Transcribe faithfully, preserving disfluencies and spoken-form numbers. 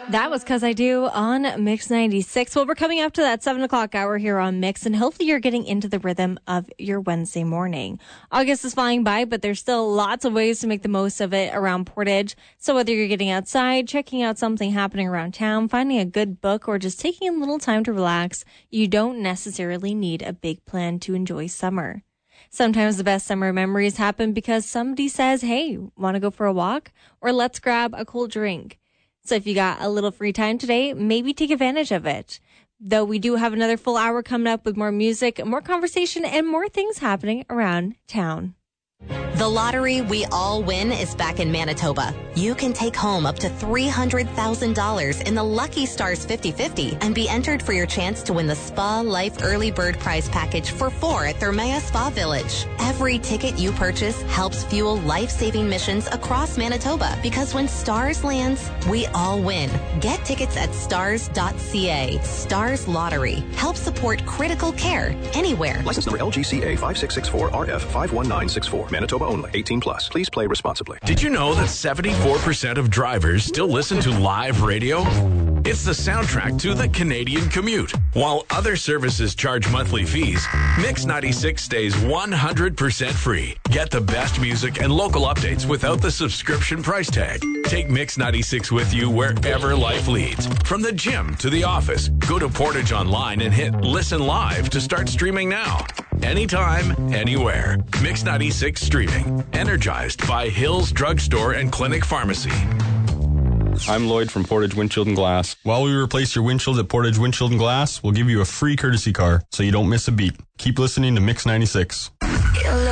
That was Cause I Do on Mix ninety-six. Well, we're coming up to that seven o'clock hour here on Mix, and hopefully you're getting into the rhythm of your Wednesday morning. August is flying by, but there's still lots of ways to make the most of it around Portage. So whether you're getting outside, checking out something happening around town, finding a good book, or just taking a little time to relax, you don't necessarily need a big plan to enjoy summer. Sometimes the best summer memories happen because somebody says, hey, want to go for a walk? Or let's grab a cold drink. So if you got a little free time today, maybe take advantage of it. Though we do have another full hour coming up with more music, more conversation, and more things happening around town. The lottery we all win is back in Manitoba. You can take home up to three hundred thousand dollars in the Lucky Stars fifty fifty and be entered for your chance to win the Spa Life Early Bird Prize Package for four at Thermea Spa Village. Every ticket you purchase helps fuel life-saving missions across Manitoba, because when Stars lands, we all win. Get tickets at stars dot c a. Stars Lottery. Help support critical care anywhere. License number L G C A five six six four R F five one nine six four. Manitoba only. eighteen plus. Please play responsibly. Did you know that seventy-four percent of drivers still listen to live radio? It's the soundtrack to the Canadian commute. While other services charge monthly fees, Mix ninety-six stays one hundred percent free. Get the best music and local updates without the subscription price tag. Take Mix ninety-six with you wherever life leads. From the gym to the office, go to Portage Online and hit Listen Live to start streaming now. Anytime, anywhere. Mix ninety-six streaming. Energized by Hills Drugstore and Clinic Pharmacy. I'm Lloyd from Portage Windshield and Glass. While we replace your windshield at Portage Windshield and Glass, we'll give you a free courtesy car so you don't miss a beat. Keep listening to Mix ninety-six.